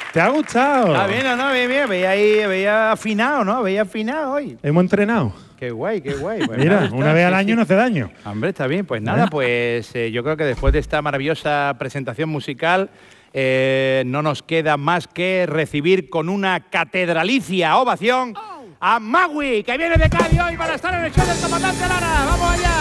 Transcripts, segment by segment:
¿Te ha gustado? Está bien, no, bien. Veía afinado, ¿no? Veía afinado hoy. Hemos entrenado. Qué guay. Pues mira, nada, una vez al año no hace daño. Hombre, está bien. Pues nada, pues yo creo que después de esta maravillosa presentación musical no nos queda más que recibir con una catedralicia ovación a Magui, que viene de Cádiz hoy para estar en el show del comandante Lara. ¡Vamos allá!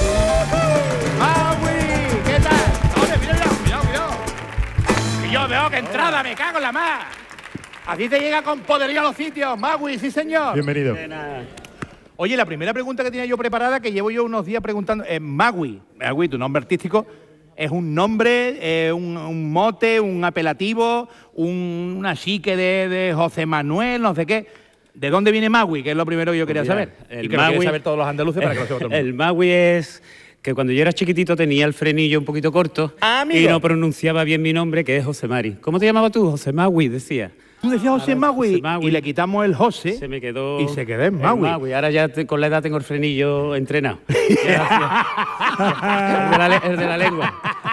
Magui, ¿qué tal? Oye, cuidado. Y yo veo que entrada, me cago en la mar. Así te llega con poderío a los sitios, Magui, sí señor. Bienvenido. Oye, la primera pregunta que tenía yo preparada, que llevo yo unos días preguntando, es Magui, tu nombre artístico, ¿es un nombre, un mote, un apelativo, una chique de José Manuel, no sé qué? ¿De dónde viene Magui? Que es lo primero que yo quería saber. Y que lo quieren saber todos los andaluces para que lo sepa todo el mundo. El Magui es que cuando yo era chiquitito tenía el frenillo un poquito corto y no pronunciaba bien mi nombre, que es José Mari. ¿Cómo te llamabas tú? José Magui, decía. Tú decías José Magui y le quitamos el José. Se me quedó. Y se quedó en Magui. Ahora ya con la edad tengo el frenillo entrenado. el de la lengua.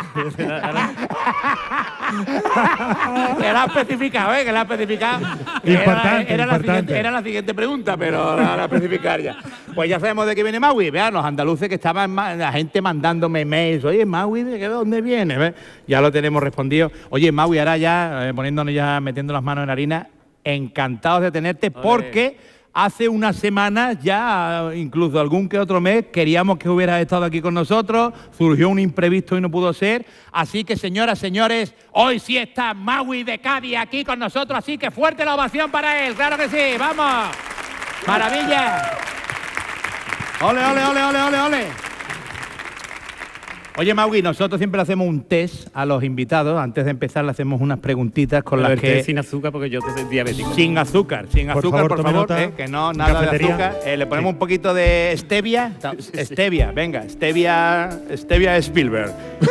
Que lo ha especificado, que lo ha especificado. Era la siguiente pregunta, pero ahora a especificar ya. Pues ya sabemos de qué viene Magui. Vean, los andaluces que estaban, la gente mandándome mails. Oye, Magui, ¿de dónde viene? ¿Ves? Ya lo tenemos respondido. Oye, Magui, ahora ya, metiendo las manos en la harina, encantados de tenerte porque hace unas semanas ya, incluso algún que otro mes, queríamos que hubieras estado aquí con nosotros, surgió un imprevisto y no pudo ser, así que señoras, señores, hoy sí está Magui de Cádiz aquí con nosotros, así que fuerte la ovación para él, claro que sí, vamos, maravilla. Ole. Oye, Magui, nosotros siempre le hacemos un test a los invitados. Antes de empezar le hacemos unas preguntitas con las que... sin azúcar porque yo soy diabético. Sin azúcar, por favor, que no, nada de azúcar. Le ponemos un poquito de stevia. Stevia, venga, stevia Spielberg.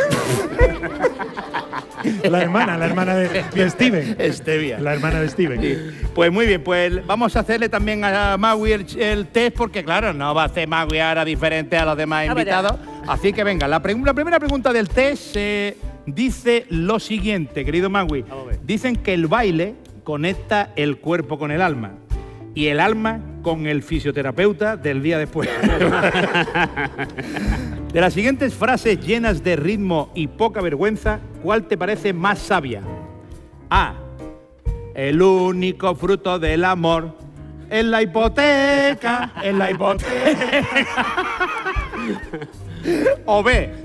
La hermana de Steven. Stevia. La hermana de Steven. Sí. Pues muy bien, pues vamos a hacerle también a Magui el test porque, claro, no va a hacer Magui ahora diferente a los demás invitados. Así que venga, la primera pregunta del test dice lo siguiente, querido Magui. Dicen que el baile conecta el cuerpo con el alma y el alma con el fisioterapeuta del día después. De las siguientes frases llenas de ritmo y poca vergüenza, ¿cuál te parece más sabia? A. El único fruto del amor es la hipoteca, O B.